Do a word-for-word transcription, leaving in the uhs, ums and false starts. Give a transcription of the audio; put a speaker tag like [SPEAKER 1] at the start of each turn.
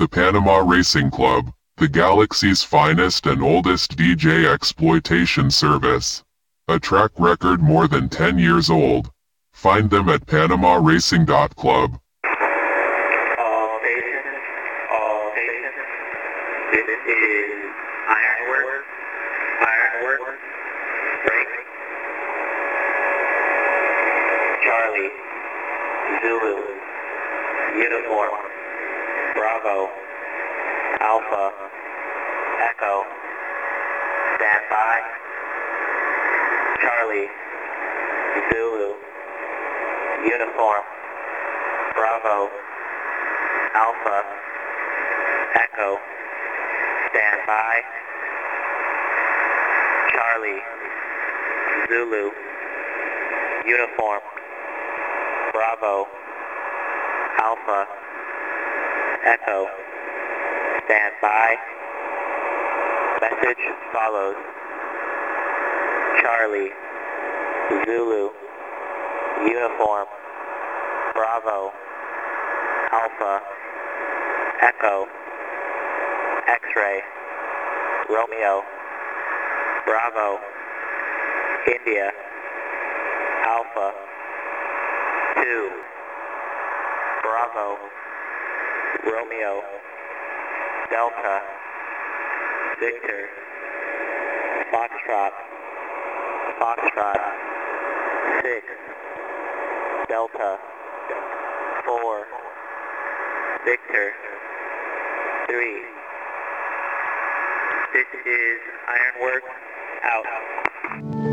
[SPEAKER 1] Panama Racing Club, the galaxy's finest and oldest D J exploitation service. A track record more than ten years old. Find them at panama racing dot club.
[SPEAKER 2] All stations, all stations. This is Ironworks, Ironworks, break. Charlie, Zulu, Uniform, Bravo, Alpha, Echo, stand by. Charlie, Zulu, Uniform, Bravo, Alpha, Echo, stand by. Charlie, Zulu, Uniform, Bravo, Alpha, Echo, stand by. Message follows. Charlie, Zulu, Uniform, Bravo, Alpha, Echo, X-Ray, Romeo, Bravo, India, Alpha, two, Bravo, Romeo, Delta, Victor, Foxtrot, Foxtrot, six, Delta, four, Victor, three. This is Ironworks, out.